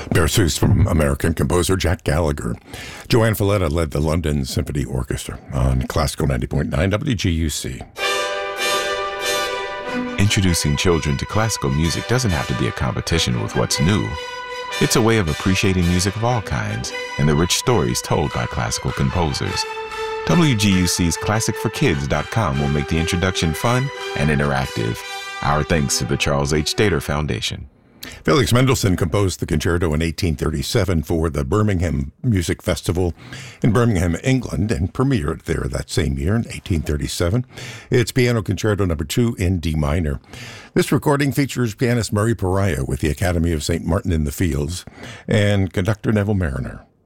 Berceuse from American composer Jack Gallagher. Joanne Falletta led the London Symphony Orchestra on Classical 90.9 WGUC. Introducing children to classical music doesn't have to be a competition with what's new. It's a way of appreciating music of all kinds and the rich stories told by classical composers. WGUC's ClassicForKids.com will make the introduction fun and interactive. Our thanks to the Charles H. Stater Foundation. Felix Mendelssohn composed the concerto in 1837 for the Birmingham Music Festival in Birmingham, England, and premiered there that same year in 1837. It's Piano Concerto No. 2 in D minor. This recording features pianist Murray Pariah with the Academy of St. Martin in the Fields and conductor Neville Mariner.